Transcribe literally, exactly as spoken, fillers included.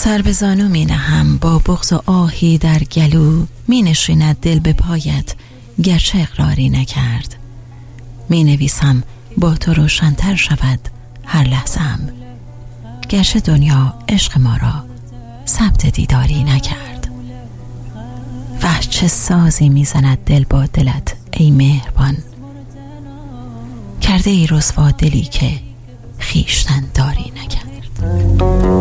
سر به زانو می نهم با بغض و آهی در گلو، می نشیند دل به پایت گرچه اقراری نکرد. می نویسم با تو روشن‌تر شود هر لحظه‌ام، گرچه دنیا عشق ما را ثبت دیداری نکرد. وح چه سازی می زند دل با دلت ای مهربان، کرده ای رسوا دلی که خویشتن داری نکرد.